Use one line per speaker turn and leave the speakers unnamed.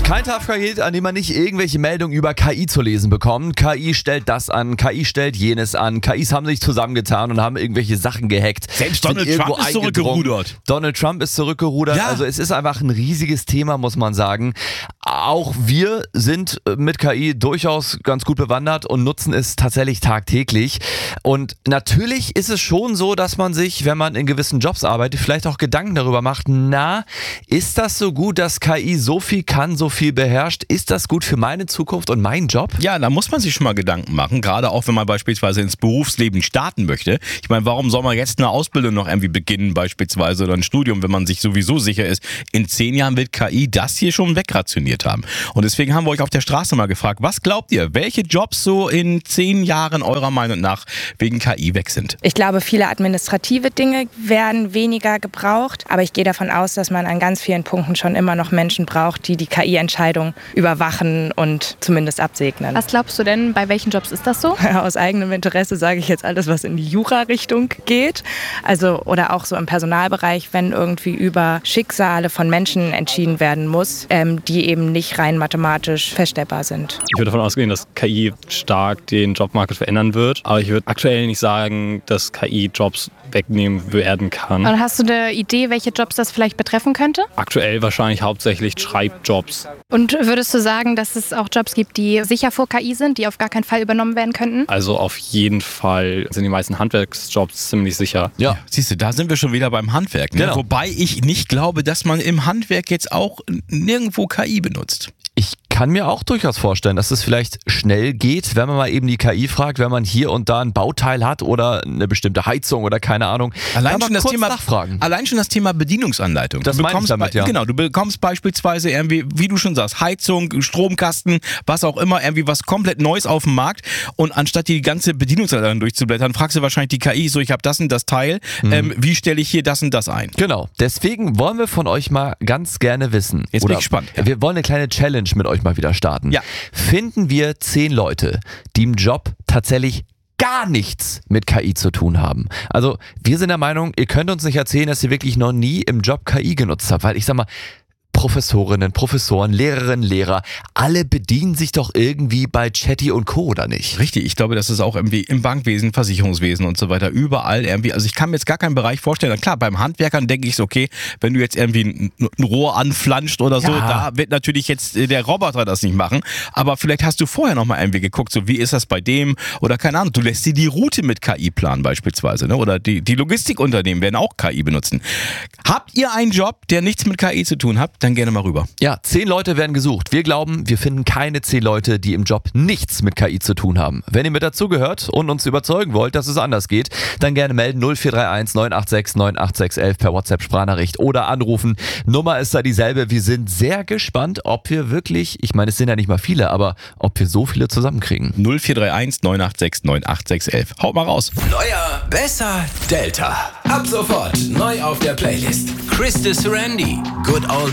Kein Tag vergeht, an dem man nicht irgendwelche Meldungen über KI zu lesen bekommt. KI stellt das an, KI stellt jenes an. KIs haben sich zusammengetan und haben irgendwelche Sachen gehackt.
Selbst Donald Trump ist zurückgerudert.
Donald Trump ist zurückgerudert. Ja. Also es ist einfach ein riesiges Thema, muss man sagen. Auch wir sind mit KI durchaus ganz gut bewandert und nutzen es tatsächlich tagtäglich. Und natürlich ist es schon so, dass man sich, wenn man in gewissen Jobs arbeitet, vielleicht auch Gedanken darüber macht, ist das so gut, dass KI so viel kann, so viel beherrscht? Ist das gut für meine Zukunft und meinen Job?
Ja, da muss man sich schon mal Gedanken machen, gerade auch wenn man beispielsweise ins Berufsleben starten möchte. Ich meine, warum soll man jetzt eine Ausbildung noch irgendwie beginnen beispielsweise oder ein Studium, wenn man sich sowieso sicher ist, in 10 Jahren wird KI das hier schon wegrationiert haben. Und deswegen haben wir euch auf der Straße mal gefragt, was glaubt ihr, welche Jobs so in 10 Jahren eurer Meinung nach wegen KI weg sind?
Ich glaube, viele administrative Dinge werden weniger gebraucht, aber ich gehe davon aus, dass man an ganz vielen Punkten schon immer noch Menschen braucht, die KI-Entscheidung überwachen und zumindest absegnen.
Was glaubst du denn, bei welchen Jobs ist das so?
Aus eigenem Interesse sage ich jetzt alles, was in die Jura-Richtung geht. Also, oder auch so im Personalbereich, wenn irgendwie über Schicksale von Menschen entschieden werden muss, die eben nicht rein mathematisch feststellbar sind.
Ich würde davon ausgehen, dass KI stark den Jobmarkt verändern wird. Aber ich würde aktuell nicht sagen, dass KI Jobs wegnehmen werden kann.
Und hast du eine Idee, welche Jobs das vielleicht betreffen könnte?
Aktuell wahrscheinlich hauptsächlich Schreibjobs.
Und würdest du sagen, dass es auch Jobs gibt, die sicher vor KI sind, die auf gar keinen Fall übernommen werden könnten?
Also auf jeden Fall sind die meisten Handwerksjobs ziemlich sicher.
Ja, siehst du, da sind wir schon wieder beim Handwerk. Ne?
Genau.
Wobei ich nicht glaube, dass man im Handwerk jetzt auch nirgendwo KI benutzt.
Ich kann mir auch durchaus vorstellen, dass es vielleicht schnell geht, wenn man mal eben die KI fragt, wenn man hier und da ein Bauteil hat oder eine bestimmte Heizung oder keine Ahnung.
Allein schon das Thema Bedienungsanleitung.
Das meine ich damit, ja.
Genau, du bekommst beispielsweise irgendwie, wie du schon sagst, Heizung, Stromkasten, was auch immer, irgendwie was komplett Neues auf dem Markt und anstatt die ganze Bedienungsanleitung durchzublättern, fragst du wahrscheinlich die KI, so ich habe das und das Teil, wie stelle ich hier das und das ein?
Genau, deswegen wollen wir von euch mal ganz gerne wissen.
Jetzt bin ich gespannt. Ja.
Wir wollen eine kleine Challenge mit euch mal wieder starten.
Ja.
Finden wir 10 Leute, die im Job tatsächlich gar nichts mit KI zu tun haben. Also wir sind der Meinung, ihr könnt uns nicht erzählen, dass ihr wirklich noch nie im Job KI genutzt habt, weil ich sag mal, Professorinnen, Professoren, Lehrerinnen, Lehrer, alle bedienen sich doch irgendwie bei Chatty und Co. oder nicht?
Richtig, ich glaube, das ist auch irgendwie im Bankwesen, Versicherungswesen und so weiter, überall irgendwie, also ich kann mir jetzt gar keinen Bereich vorstellen, klar, beim Handwerkern denke ich, okay, wenn du jetzt irgendwie ein Rohr anflanscht oder so, da wird natürlich jetzt der Roboter das nicht machen, aber vielleicht hast du vorher nochmal irgendwie geguckt, so wie ist das bei dem oder keine Ahnung, du lässt dir die Route mit KI planen beispielsweise, ne? Oder die Logistikunternehmen werden auch KI benutzen. Habt ihr einen Job, der nichts mit KI zu tun hat, dann gerne mal rüber.
Ja, 10 Leute werden gesucht. Wir glauben, wir finden keine 10 Leute, die im Job nichts mit KI zu tun haben. Wenn ihr mit dazugehört und uns überzeugen wollt, dass es anders geht, dann gerne melden 0431 986 98611 per WhatsApp-Sprachnachricht oder anrufen. Nummer ist da dieselbe. Wir sind sehr gespannt, ob wir wirklich, ich meine, es sind ja nicht mal viele, aber ob wir so viele zusammenkriegen.
0431 986 98611. Haut mal raus.
Neuer, besser, Delta. Ab sofort neu auf der Playlist. Christus Randy, Good Old